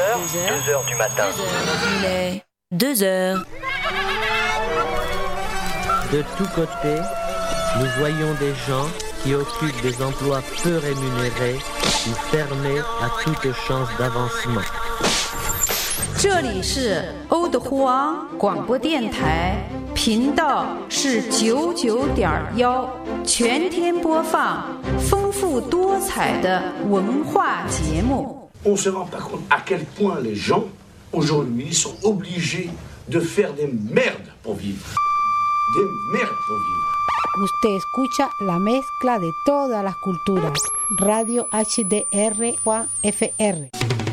2 heures du matin. Il est 2 heures. De tous côtés, nous voyons des gens qui occupent des emplois peu rémunérés ou fermés à toute chance d'avancement. 这里是欧德呼昂广播电台，频道是99.1，全天播放丰富多彩的文化节目。 On ne se rend pas compte à quel point les gens aujourd'hui sont obligés de faire des merdes pour vivre. Des merdes pour vivre. Usted escucha la mezcla de todas las culturas. Radio HDR Juan FR.